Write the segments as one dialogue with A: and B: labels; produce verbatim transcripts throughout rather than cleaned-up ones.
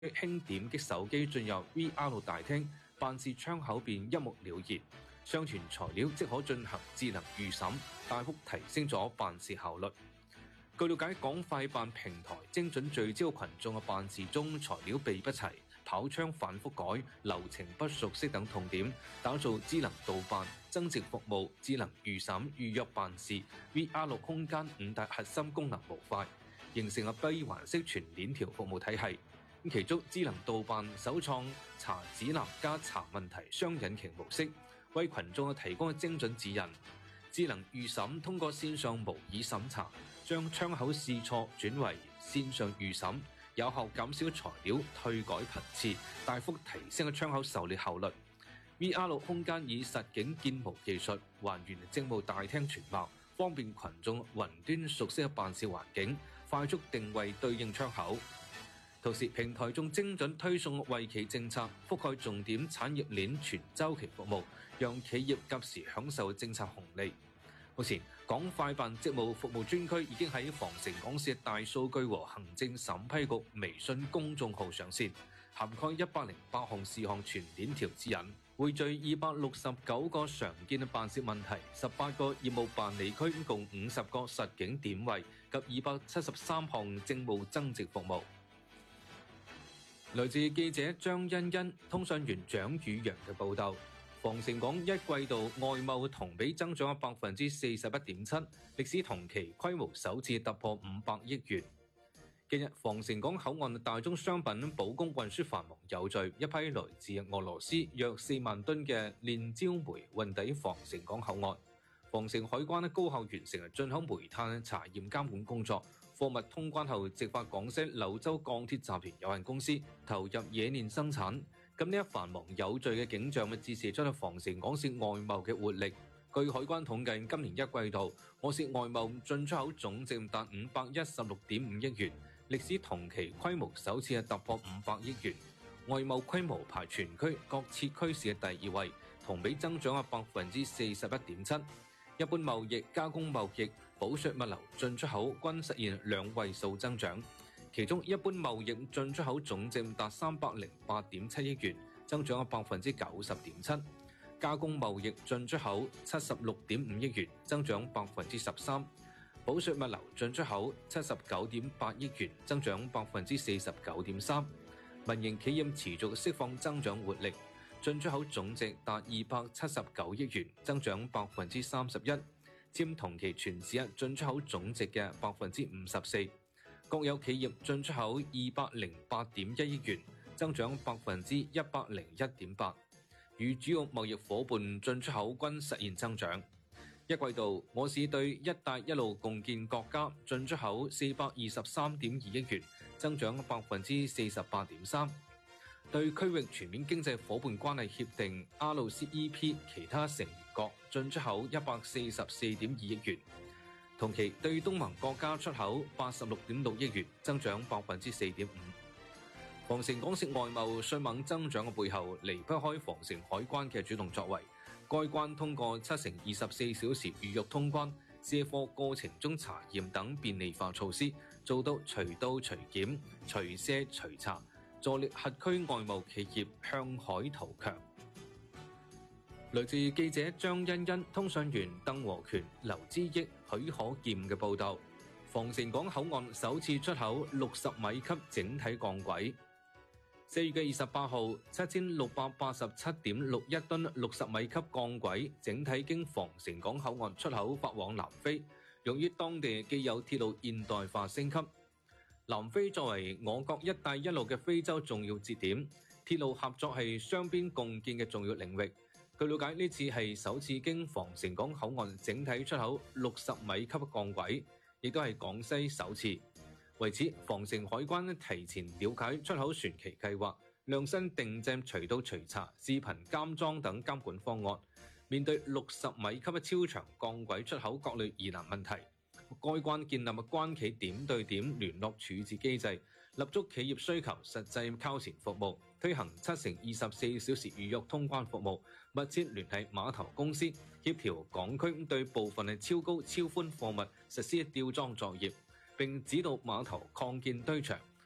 A: 輕點擊手機進入 V R 大廳，辦事窗口便一目了然。上傳材料即可進行智能預審，大幅提升咗辦事效率。據了解，廣快辦平台精準聚焦群眾嘅辦事中材料備不齊、跑槍反覆改、流程不熟悉等痛點，打造智能導辦、增值服務、智能預審、預約辦事、V R 空間五大核心功能模塊，形成了閉環式全鏈條服務體系。其中智能導辦首創查指南加查問題雙引擎模式，為群眾提供精準指引。智能預審通過線上模擬審查，將窗口試錯轉為線上預審，有效減少材料退改頻次，大幅提升咗窗口受理效率。V R 空間以實景建模技術還原政務大廳全貌，方便群眾雲端熟悉嘅辦事環境，快速定位對應窗口。同時，平台仲精準推送惠企政策，覆蓋重點產業鏈全週期服務，讓企業及時享受政策紅利。目前，廣快辦職務服務專區已經喺防城港市大數據和行政審批局微信公眾號上線，涵蓋一百零八項事項全鏈條指引，匯聚二百六十九個常見嘅辦事問題、十八個業務辦理區，共五十個實景點位及二百七十三項政務增值服務。來自記者張欣欣、通訊員蔣宇陽嘅報道。防城港一季度外貿同比增長咗百分之四十一點七，歷史同期規模首次突破五百億元。近日，防城港口岸大宗商品保供運輸繁忙有序，一批來自俄羅斯約四萬噸嘅煉焦煤運抵防城港口岸。防城海關高效完成進口煤炭查驗監管工作。貨物通關後，直發廣西柳州鋼鐵集團有限公司投入冶煉生產。咁呢一繁忙有序嘅景象，咪折射出防城港市外貿嘅活力。據海關統計，今年一季度我市外貿進出口總值達五百一十六點五億元，歷史同期規模首次係突破五百億元。外貿規模排全區各設區市嘅第二位，同比增長係百分之四十一點七。一般貿易、加工貿易、保稅物流進出口均實現兩位數增長，其中一般貿易進出口總值達三百零八點七億元，增長咗百分之九十點七；加工貿易進出口七十六點五億元，增長百分之十三；保稅物流進出口七十九點八億元，增長百分之四十九點三。民營企業持續釋放增長活力。進出口總值達二百七十九億元，增長百分之三十一，佔同期全市一進出口總值嘅百分之五十四。國有企業進出口二百零八點一億元，增長百分之一百零一點八。與主要貿易夥伴進出口均實現增長。一季度，我市對一帶一路共建國家進出口四百二十三點二億元，增長百分之四十八點三。對區域全面經濟夥伴關係協定 R C E P 其他成員國進出口一百四十四點二億元，同期對東盟國家出口八十六點六億元，增長百分之四點五。防城港市外貿迅猛增長嘅背後，離不開防城海關嘅主動作為。該關通過七乘二十四小時預約通關、卸貨過程中查驗等便利化措施，做到隨到隨檢、隨卸隨查。助力轄區外貿企業向海圖強。來自記者張欣欣、通訊員鄧和權、劉之益、許可劍嘅報道。防城港口岸首次出口六十米級整體鋼軌。四月嘅二十八號，七千六百八十七點六一噸六十米級鋼軌整體經防城港口岸出口發往南非，用於當地既有鐵路現代化升級。南非作為我國一帶一路嘅非洲重要節點，鐵路合作係雙邊共建嘅重要領域。據了解，呢次係首次經防城港口岸整體出口六十米級鋼軌，亦都係廣西首次。為此，防城海關提前了解出口船期計劃，量身定製隨到隨查、視頻監裝等監管方案。面對六十米級嘅超長鋼軌出口各類疑難問題，該關建立關企點對點聯絡處置機制，立足企業需求，實際靠前服務，推行七乘二十四小時預約通關服務，密切聯繫碼頭公司，協調港區對部分嘅超高超寬貨物實施吊裝作業，並指導碼頭擴建堆場，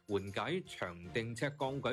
A: 緩解長定尺鋼軌